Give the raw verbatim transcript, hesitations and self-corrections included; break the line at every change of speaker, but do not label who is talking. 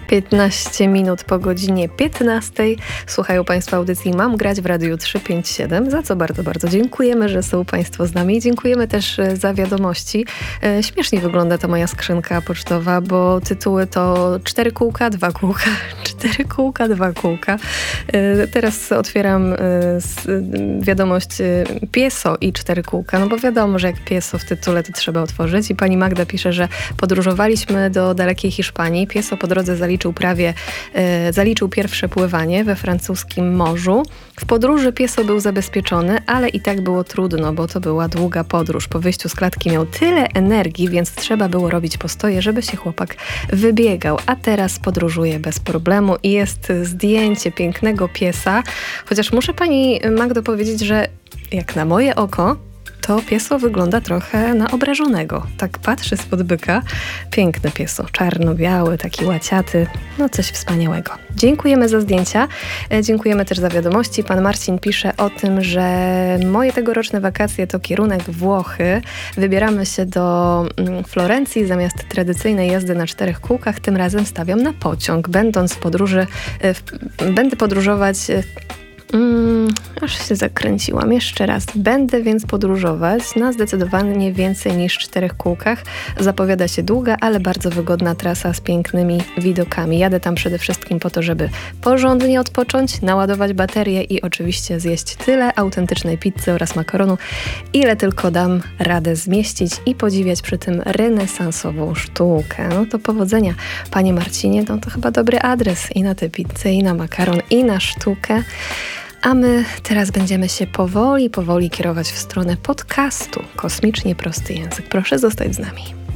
piętnaście minut po godzinie piętnastej. Słuchają Państwo audycji Mam grać w Radiu trzysta pięćdziesiąt siedem, za co bardzo, bardzo dziękujemy, że są Państwo z nami. Dziękujemy też za wiadomości. E, śmiesznie wygląda ta moja skrzynka pocztowa, bo tytuły to cztery kółka, dwa kółka, cztery kółka, dwa kółka. E, teraz otwieram e, s, wiadomość e, pieso i cztery kółka, no bo wiadomo, że jak pieso w tytule to trzeba otworzyć. I pani Magda pisze, że podróżowaliśmy do dalekiej Hiszpanii. Pieso po drodze zaliczył prawie, e, zaliczył pierwsze pływanie we francuskim morzu. W podróży pieso był zabezpieczony, ale i tak było trudno, bo to była długa podróż. Po wyjściu z klatki miał tyle energii, więc trzeba było robić postoje, żeby się chłopak wybiegał. A teraz podróżuje bez problemu i jest zdjęcie pięknego piesa. Chociaż muszę pani Magdo powiedzieć, że jak na moje oko, to pieso wygląda trochę na obrażonego. Tak patrzy spod byka. Piękne pieso, czarno-biały, taki łaciaty. No coś wspaniałego. Dziękujemy za zdjęcia. E, dziękujemy też za wiadomości. Pan Marcin pisze o tym, że moje tegoroczne wakacje to kierunek Włochy. Wybieramy się do mm, Florencji. Zamiast tradycyjnej jazdy na czterech kółkach, tym razem stawiam na pociąg. Będąc w podróży, e, w, będę podróżować... E, Mm, aż się zakręciłam. Jeszcze raz. Będę więc podróżować na zdecydowanie więcej niż czterech kółkach. Zapowiada się długa, ale bardzo wygodna trasa z pięknymi widokami. Jadę tam przede wszystkim po to, żeby porządnie odpocząć, naładować baterię i oczywiście zjeść tyle autentycznej pizzy oraz makaronu, ile tylko dam radę zmieścić i podziwiać przy tym renesansową sztukę. No to powodzenia, panie Marcinie. No to chyba dobry adres i na tę pizzę, i na makaron, i na sztukę. A my teraz będziemy się powoli, powoli kierować w stronę podcastu Kosmicznie Prosty Język. Proszę zostać z nami.